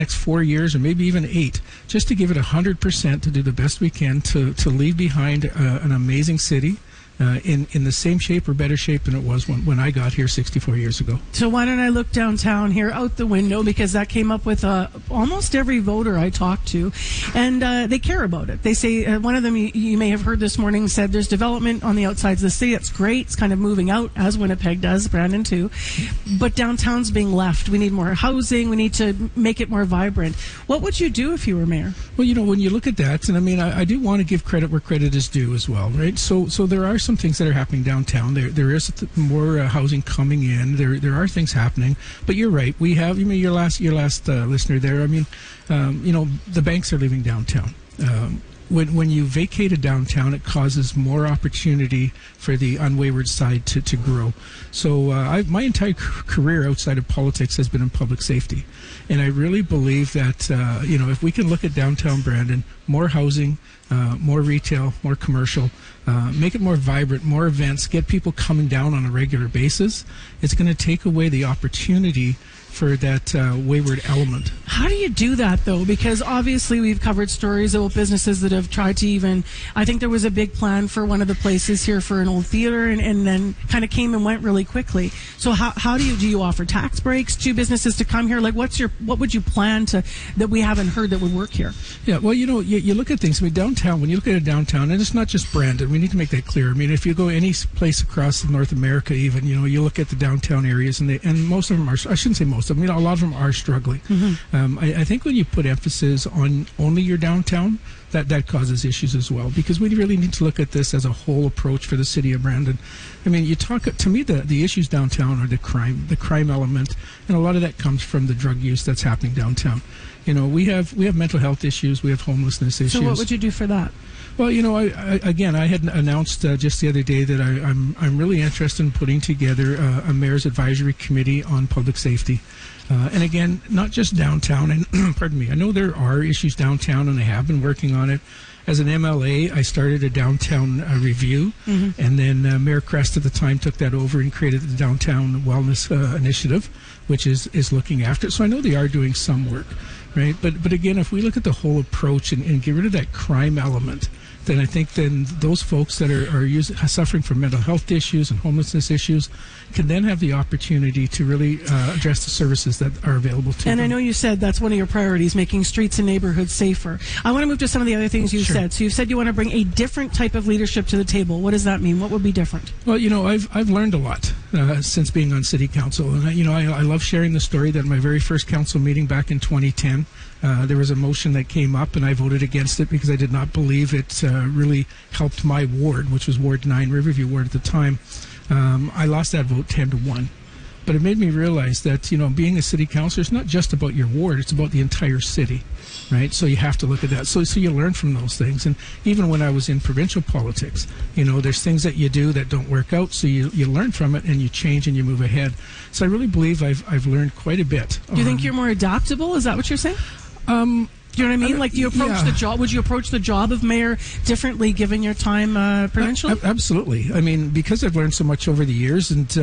next 4 years or maybe even 8, just to give it 100% to do the best we can to leave behind an amazing city in the same shape or better shape than it was when I got here 64 years ago. So why don't I look downtown here out the window, because that came up with almost every voter I talked to, and they care about it. They say, one of them you may have heard this morning said there's development on the outsides of the city. It's great. It's kind of moving out, as Winnipeg does, Brandon too. But downtown's being left. We need more housing. We need to make it more vibrant. What would you do if you were mayor? Well, when you look at that, and I mean, I do want to give credit where credit is due as well, right? So there are some things that are happening downtown. There is more housing coming in. There are things happening. But you're right. We have, your last listener there. I mean, the banks are leaving downtown. When you vacate a downtown, it causes more opportunity for the unwayward side to grow. So my entire career outside of politics has been in public safety. And I really believe that, if we can look at downtown Brandon, more housing, more retail, more commercial, make it more vibrant, more events, get people coming down on a regular basis, it's going to take away the opportunity for that wayward element. How do you do that, though? Because obviously we've covered stories about businesses that have tried to even, I think there was a big plan for one of the places here for an old theater and then kind of came and went really quickly. So how do you offer tax breaks to businesses to come here? Like what would you plan that we haven't heard that would work here? Yeah, well, you look at things. I mean, downtown, when you look at a downtown, and it's not just Brandon, we need to make that clear. I mean, if you go any place across North America even, you look at the downtown areas, and most of them are, I shouldn't say most of them, a lot of them are struggling. Mm-hmm. I think when you put emphasis on only your downtown, that causes issues as well, because we really need to look at this as a whole approach for the city of Brandon. I mean, to me, the issues downtown are the crime element, and a lot of that comes from the drug use that's happening downtown. We have mental health issues, we have homelessness issues. So what would you do for that? Well, I had announced just the other day that I'm really interested in putting together a mayor's advisory committee on public safety. And again, not just downtown, and pardon me, I know there are issues downtown, and I have been working on it. As an MLA, I started a downtown review, and then Mayor Crest at the time took that over and created the Downtown Wellness Initiative, which is looking after it. So I know they are doing some work, right? But again, if we look at the whole approach and get rid of that crime element, then I think those folks that are suffering from mental health issues and homelessness issues can then have the opportunity to really address the services that are available to them. And I know you said that's one of your priorities, making streets and neighborhoods safer. I want to move to some of the other things you said. So you said you want to bring a different type of leadership to the table. What does that mean? What would be different? Well, I've learned a lot since being on city council. And, I love sharing the story that my very first council meeting back in 2010, there was a motion that came up, and I voted against it because I did not believe it really helped my ward, which was Ward 9, Riverview Ward at the time. I lost that vote 10-1. But it made me realize that, being a city councilor is not just about your ward, it's about the entire city, right? So you have to look at that. So you learn from those things. And even when I was in provincial politics, there's things that you do that don't work out, so you learn from it and you change and you move ahead. So I really believe I've learned quite a bit. Do you think you're more adaptable? Is that what you're saying? Do you know what I mean? Like, do you approach the job? Would you approach the job of mayor differently given your time provincially? Absolutely. I mean, because I've learned so much over the years, and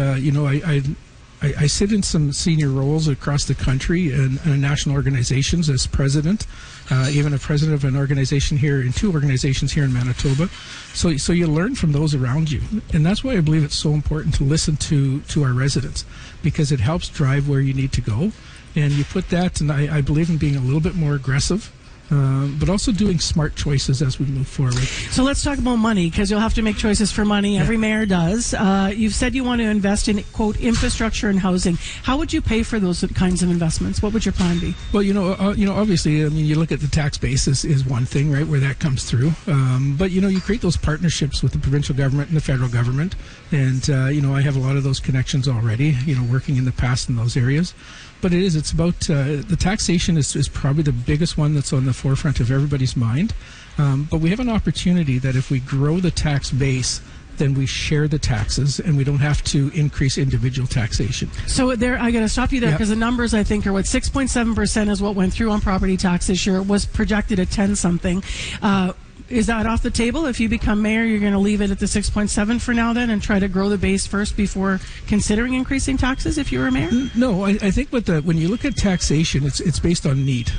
I sit in some senior roles across the country in national organizations as president, even a president of an organization here, in 2 organizations here in Manitoba. So you learn from those around you, and that's why I believe it's so important to listen to our residents, because it helps drive where you need to go. And you put that, and I believe in being a little bit more aggressive, but also doing smart choices as we move forward. So let's talk about money, because you'll have to make choices for money. Yeah. Every mayor does. You've said you want to invest in, quote, infrastructure and housing. How would you pay for those kinds of investments? What would your plan be? Well, obviously, I mean, you look at the tax base is one thing, right, where that comes through. But, you create those partnerships with the provincial government and the federal government. And, I have a lot of those connections already, working in the past in those areas. But it's about the taxation is probably the biggest one that's on the forefront of everybody's mind. But we have an opportunity that if we grow the tax base, then we share the taxes and we don't have to increase individual taxation. So I got to stop you there, because the numbers, I think, are 6.7% is what went through on property tax this year. It was projected at 10 something. is that off the table? If you become mayor, you're going to leave it at the 6.7 for now then and try to grow the base first before considering increasing taxes if you were mayor? No, I think when you look at taxation, it's based on need.